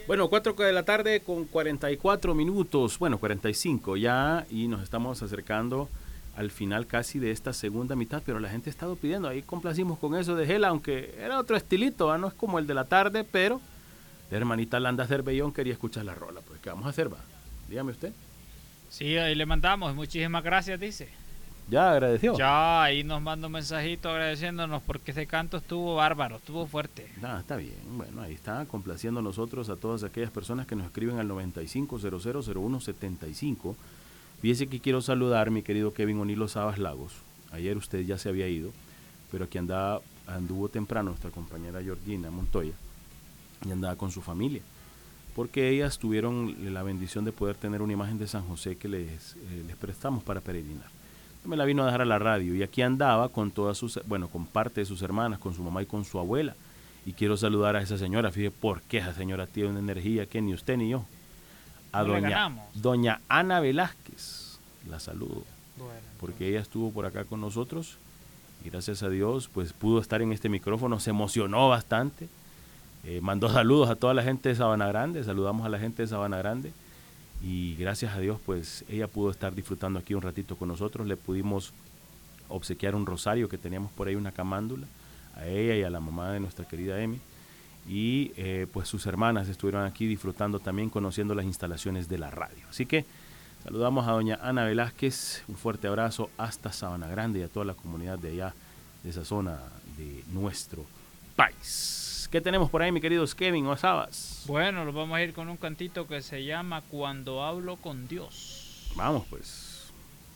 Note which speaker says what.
Speaker 1: Bueno, 4 de la tarde con 44 minutos, bueno, 45 ya, y nos estamos acercando al final casi de esta segunda mitad, pero la gente ha estado pidiendo, ahí complacimos con eso de Gela, aunque era otro estilito, ¿va? No es como el de la tarde, pero la hermanita Landa Cervellón quería escuchar la rola, pues ¿qué vamos a hacer, va? Dígame usted.
Speaker 2: Sí, ahí le mandamos. Muchísimas gracias, dice.
Speaker 1: ¿Ya agradeció?
Speaker 2: Ya, ahí nos manda un mensajito agradeciéndonos porque ese canto estuvo bárbaro, estuvo fuerte.
Speaker 1: Nada, está bien. Bueno, ahí está, complaciendo nosotros a todas aquellas personas que nos escriben al 95000175. Fíjese que quiero saludar, mi querido Kevin Onilo Sabas Lagos. Ayer usted ya se había ido, pero aquí anduvo temprano nuestra compañera Georgina Montoya y andaba con su familia, porque ellas tuvieron la bendición de poder tener una imagen de San José que les prestamos para peregrinar. Me la vino a dejar a la radio y aquí andaba con con parte de sus hermanas, con su mamá y con su abuela. Y quiero saludar a esa señora, fíjese por qué esa señora tiene una energía que ni usted ni yo. A
Speaker 2: No le ganamos.
Speaker 1: doña Ana Velázquez, la saludo,
Speaker 2: Bueno,
Speaker 1: porque ella estuvo por acá con nosotros y gracias a Dios pues pudo estar en este micrófono, se emocionó bastante, mandó saludos a toda la gente de Sabana Grande, saludamos a la gente de Sabana Grande y gracias a Dios pues ella pudo estar disfrutando aquí un ratito con nosotros, le pudimos obsequiar un rosario que teníamos por ahí, una camándula, a ella y a la mamá de nuestra querida Emi, y pues sus hermanas estuvieron aquí disfrutando también, conociendo las instalaciones de la radio. Así que saludamos a doña Ana Velázquez, un fuerte abrazo hasta Sabana Grande y a toda la comunidad de allá, de esa zona de nuestro país. ¿Qué tenemos por ahí, mi queridos Kevin o Sabas?
Speaker 2: bueno, nos vamos a ir con un cantito que se llama Cuando hablo con Dios.
Speaker 1: Vamos pues.